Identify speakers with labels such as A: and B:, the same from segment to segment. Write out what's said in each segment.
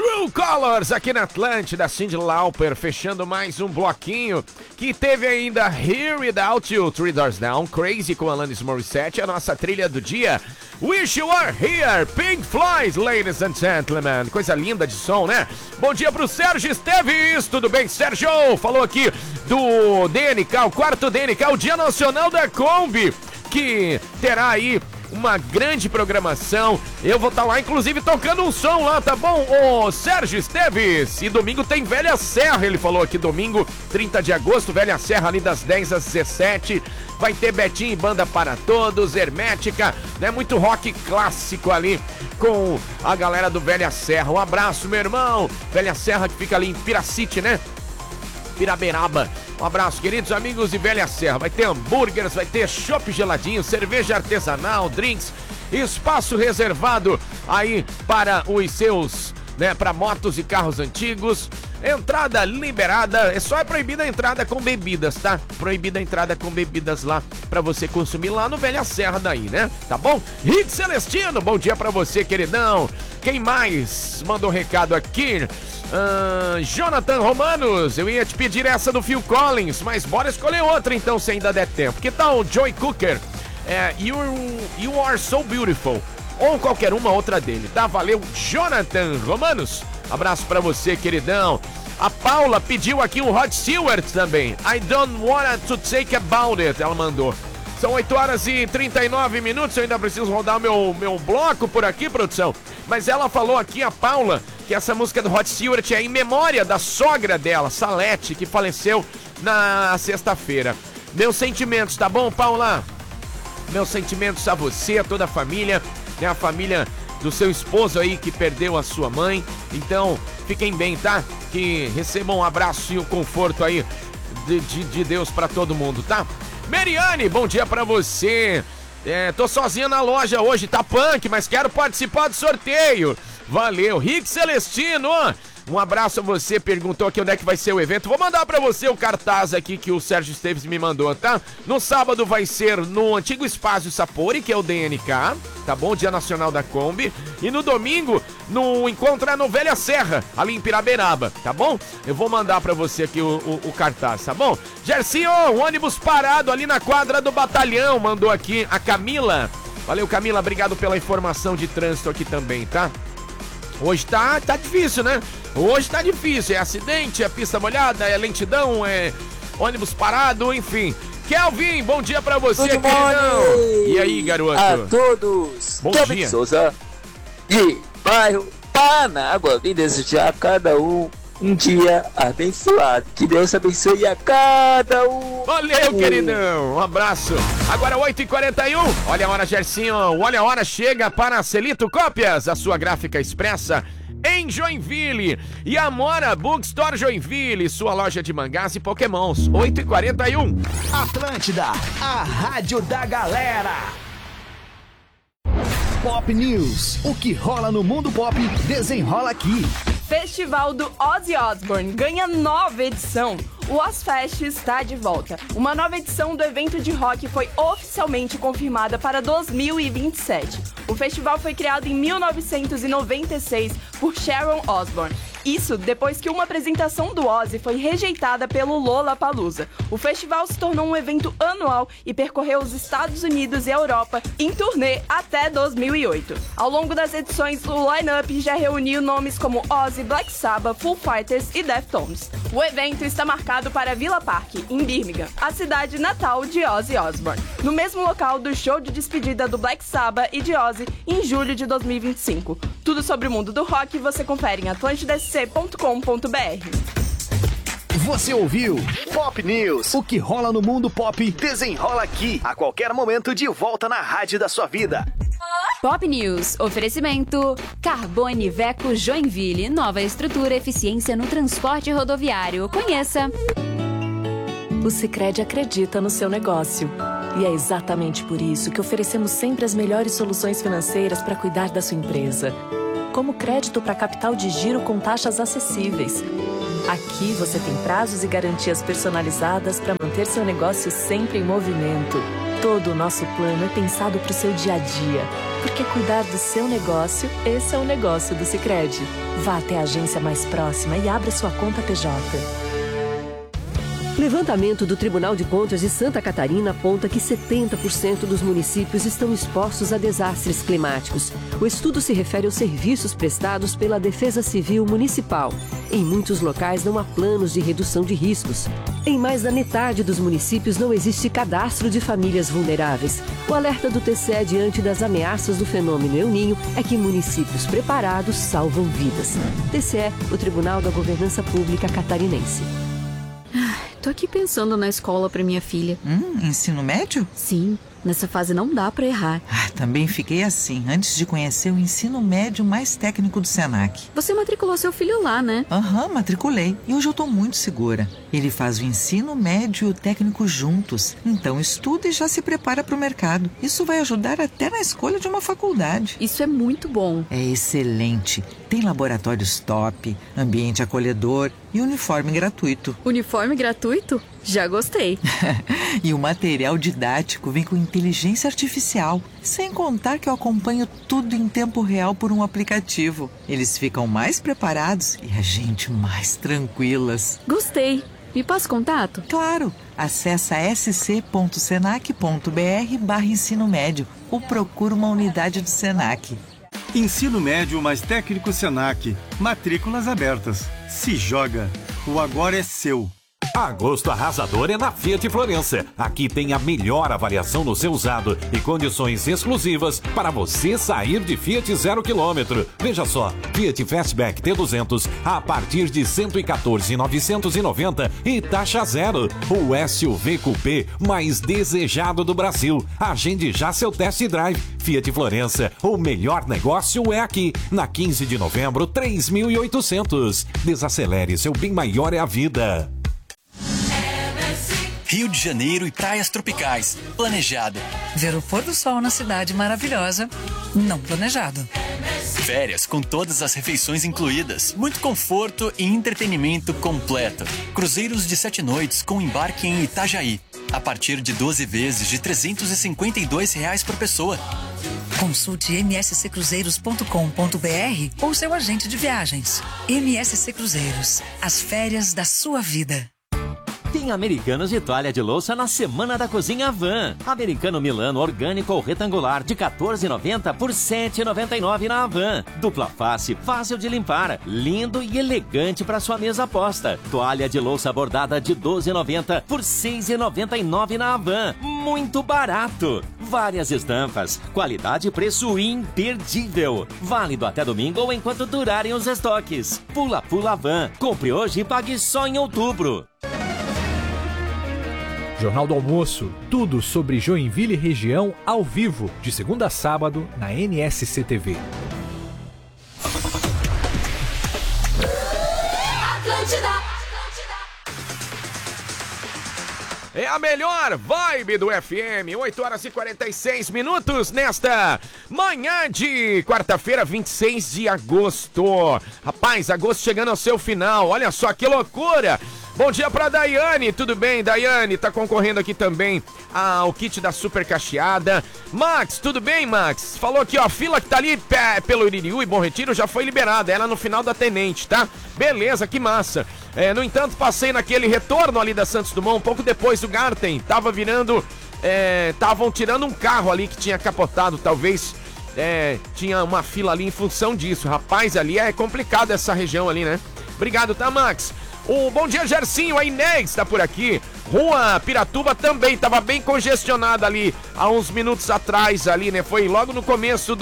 A: True Colors aqui na Atlântida, Cyndi Lauper fechando mais um bloquinho que teve ainda Here Without You, Three Doors Down, Crazy com Alanis Morissette, a nossa trilha do dia, Wish You Were Here, Pink Floyd, Ladies and Gentlemen, coisa linda de som, né? Bom dia pro Sérgio Esteves, tudo bem, Sérgio? Falou aqui do DNK, o quarto DNK, o Dia Nacional da Kombi, que terá aí uma grande programação. Eu vou estar lá, inclusive, tocando um som lá, tá bom? Ô Sérgio Esteves. E domingo tem Velha Serra, ele falou aqui, domingo, 30 de agosto, Velha Serra ali das 10 às 17. Vai ter Betinho e Banda para Todos, Hermética, né? Muito rock clássico ali com a galera do Velha Serra. Um abraço, meu irmão. Velha Serra que fica ali em Piracite, né? Piraberaba. Um abraço, queridos amigos de Velha Serra. Vai ter hambúrgueres, vai ter chopp geladinho, cerveja artesanal, drinks, espaço reservado aí para os seus, né, para motos e carros antigos. Entrada liberada, só é proibida a entrada com bebidas, tá? Proibida a entrada com bebidas lá pra você consumir lá no Velha Serra daí, né? Tá bom? Rick Celestino, bom dia pra você, queridão. Quem mais mandou recado aqui? Jonathan Romanos, eu ia te pedir essa do Phil Collins, mas bora escolher outra então, se ainda der tempo. Que tal Joy Cooker? You Are So Beautiful. Ou qualquer uma outra dele, tá? Valeu, Jonathan Romanos. Abraço pra você, queridão. A Paula pediu aqui um Rod Stewart também. I don't wanna to take about it, ela mandou. São 8 horas e 39 minutos, eu ainda preciso rodar meu bloco por aqui, produção. Mas ela falou aqui, a Paula, que essa música do Rod Stewart é em memória da sogra dela, Salete, que faleceu na sexta-feira. Meus sentimentos, tá bom, Paula? Meus sentimentos a você, a toda a família, né? A família do seu esposo aí que perdeu a sua mãe. Então, fiquem bem, tá? Que recebam um abraço e um conforto aí de Deus pra todo mundo, tá? Mariane, bom dia pra você. Tô sozinha na loja hoje, tá punk, mas quero participar do sorteio. Valeu. Rick Celestino, um abraço a você, perguntou aqui onde é que vai ser o evento. Vou mandar pra você o cartaz aqui que o Sérgio Esteves me mandou, tá? No sábado vai ser no antigo Espaço Sapori, que é o DNK, tá bom? Dia Nacional da Kombi. E no domingo, no encontro no Velha Serra, ali em Piraberaba, tá bom? Eu vou mandar pra você aqui o cartaz, tá bom? Gersinho, um ônibus parado ali na quadra do batalhão, mandou aqui a Camila. Valeu, Camila, obrigado pela informação de trânsito aqui também, tá? Hoje tá difícil, né? Hoje tá difícil, é acidente, é pista molhada, é lentidão, é ônibus parado, enfim. Kelvin, bom dia pra você, queridão. E aí, garoto?
B: A todos.
A: Bom
B: Kelvin
A: dia.
B: Souza, de bairro Panágua, vim desejar a cada um dia abençoado. Que Deus abençoe a cada um.
A: Valeu, queridão. Um abraço. Agora 8h41. Olha a hora, Gersinho. Olha a hora, chega para Celito Cópias, a sua gráfica expressa em Joinville. E Amora Bookstore Joinville, sua loja de mangás e pokémons. 8h41.
C: Atlântida, a rádio da galera. Pop News. O que rola no mundo pop, desenrola aqui.
D: Festival do Ozzy Osbourne ganha nova edição. O Ozfest está de volta. Uma nova edição do evento de rock foi oficialmente confirmada para 2027. O festival foi criado em 1996 por Sharon Osbourne. Isso depois que uma apresentação do Ozzy foi rejeitada pelo Lollapalooza. O festival se tornou um evento anual e percorreu os Estados Unidos e a Europa em turnê até 2008. Ao longo das edições, o line-up já reuniu nomes como Ozzy, Black Sabbath, Foo Fighters e Deftones. O evento está marcado para Villa Park, em Birmingham, a cidade natal de Ozzy Osbourne, no mesmo local do show de despedida do Black Sabbath e de Ozzy em julho de 2025. Tudo sobre o mundo do rock você confere em atlantidasc.com.br.
C: Você ouviu Pop News. O que rola no mundo pop, desenrola aqui. A qualquer momento, de volta na rádio da sua vida.
E: Pop News. Oferecimento Carbone Veco Joinville. Nova estrutura, eficiência no transporte rodoviário. Conheça.
F: O Sicredi acredita no seu negócio. E é exatamente por isso que oferecemos sempre as melhores soluções financeiras para cuidar da sua empresa. Como crédito para capital de giro com taxas acessíveis. Aqui você tem prazos e garantias personalizadas para manter seu negócio sempre em movimento. Todo o nosso plano é pensado para o seu dia a dia. Porque cuidar do seu negócio, esse é o negócio do Sicredi. Vá até a agência mais próxima e abra sua conta PJ.
G: Levantamento do Tribunal de Contas de Santa Catarina aponta que 70% dos municípios estão expostos a desastres climáticos. O estudo se refere aos serviços prestados pela Defesa Civil Municipal. Em muitos locais não há planos de redução de riscos. Em mais da metade dos municípios não existe cadastro de famílias vulneráveis. O alerta do TCE diante das ameaças do fenômeno El Niño é que municípios preparados salvam vidas. TCE, o Tribunal da Governança Pública Catarinense.
E: Tô aqui pensando na escola pra minha filha.
H: Ensino médio?
E: Sim, nessa fase não dá pra errar.
H: Também fiquei assim, antes de conhecer o ensino médio mais técnico do Senac.
E: Você matriculou seu filho lá, né?
H: Matriculei. E hoje eu tô muito segura. Ele faz o ensino médio e o técnico juntos. Então estuda e já se prepara para o mercado. Isso vai ajudar até na escolha de uma faculdade.
E: Isso é muito bom.
H: É excelente. Tem laboratórios top, ambiente acolhedor e uniforme gratuito.
E: Uniforme gratuito? Já gostei.
H: E o material didático vem com inteligência artificial. Sem contar que eu acompanho tudo em tempo real por um aplicativo. Eles ficam mais preparados e a gente mais tranquilas.
E: Gostei. Me passa contato?
H: Claro. Acesse sc.senac.br/ensino médio ou procura uma unidade do Senac.
I: Ensino médio mais técnico Senac. Matrículas abertas. Se joga. O agora é seu.
J: Agosto arrasador é na Fiat Florença. Aqui tem a melhor avaliação no seu usado e condições exclusivas para você sair de Fiat 0 km. Veja só, Fiat Fastback T200 a partir de R$ 114.990 e taxa zero. O SUV Coupé mais desejado do Brasil. Agende já seu test drive. Fiat Florença, o melhor negócio é aqui. Na 15 de novembro, 3.800. Desacelere, seu bem maior é a vida.
K: Rio de Janeiro e praias tropicais. Planejado.
L: Ver o pôr do sol na cidade maravilhosa. Não planejado.
K: Férias com todas as refeições incluídas. Muito conforto e entretenimento completo. Cruzeiros de 7 noites com embarque em Itajaí. A partir de 12 vezes de R$ 352 por pessoa.
L: Consulte msccruzeiros.com.br ou seu agente de viagens. MSC Cruzeiros. As férias da sua vida.
M: Tem Americanos de toalha de louça na Semana da Cozinha Havan. Americano Milano orgânico ou retangular de R$ 14,90 por R$ 7,99 na Havan. Dupla face, fácil de limpar, lindo e elegante para sua mesa posta. Toalha de louça bordada de R$ 12,90 por R$ 6,99 na Havan. Muito barato. Várias estampas, qualidade e preço imperdível. Válido até domingo ou enquanto durarem os estoques. Pula Havan. Compre hoje e pague só em outubro.
N: Jornal do Almoço, tudo sobre Joinville e região ao vivo, de segunda a sábado, na NSC TV.
A: É a melhor vibe do FM, 8 horas e 46 minutos nesta manhã de quarta-feira, 26 de agosto. Rapaz, agosto chegando ao seu final, olha só que loucura! Bom dia pra Daiane, tudo bem, Daiane? Tá concorrendo aqui também ao kit da Super Cacheada. Max, tudo bem, Max? Falou aqui, ó, a fila que tá ali pelo Iririú e Bom Retiro já foi liberada, ela no final da Tenente, tá? Beleza, que massa. No entanto, passei naquele retorno ali da Santos Dumont, um pouco depois do Garten, tava virando, estavam tirando um carro ali que tinha capotado, talvez, tinha uma fila ali em função disso. Rapaz, ali é complicado essa região ali, né? Obrigado, tá, Max? Bom dia, Gercinho, a Inês tá por aqui. Rua Piratuba também tava bem congestionada ali, há uns minutos atrás ali, né? Foi logo no começo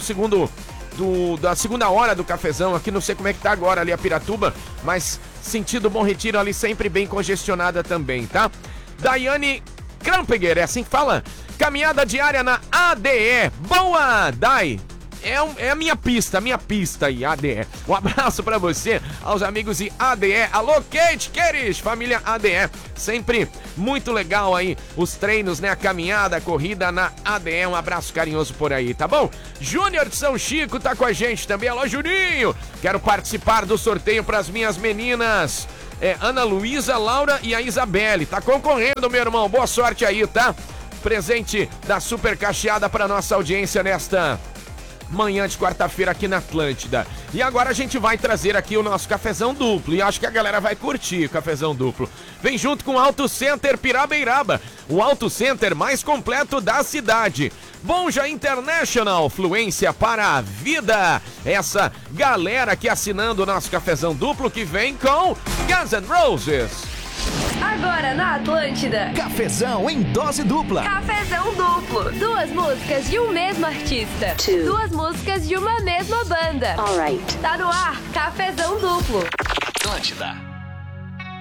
A: da segunda hora do cafezão aqui, não sei como é que tá agora ali a Piratuba, mas sentido Bom Retiro ali sempre bem congestionada também, tá? Daiane Krampeger, é assim que fala? Caminhada diária na ADE. Boa, Dai! É a minha pista aí, ADE. Um abraço pra você, aos amigos de ADE. Alô, Kate Queires, família ADE. Sempre muito legal aí os treinos, né? A caminhada, a corrida na ADE. Um abraço carinhoso por aí, tá bom? Júnior de São Chico tá com a gente também. Alô, Juninho! Quero participar do sorteio pras minhas meninas. Ana Luísa, Laura e a Isabelle. Tá concorrendo, meu irmão. Boa sorte aí, tá? Presente da Super Cacheada pra nossa audiência nesta manhã de quarta-feira aqui na Atlântida. E agora a gente vai trazer aqui o nosso cafezão duplo, e acho que a galera vai curtir o cafezão duplo. Vem junto com o Auto Center Pirabeiraba, o Auto Center mais completo da cidade. Bonja International, fluência para a vida. Essa galera aqui assinando o nosso cafezão duplo que vem com Guns N' Roses.
O: Agora na Atlântida,
C: cafezão em dose dupla.
O: Cafezão duplo. 2 músicas de um mesmo artista. 2 músicas de uma mesma banda.
L: Alright.
O: Tá no ar, cafezão duplo.
C: Atlântida.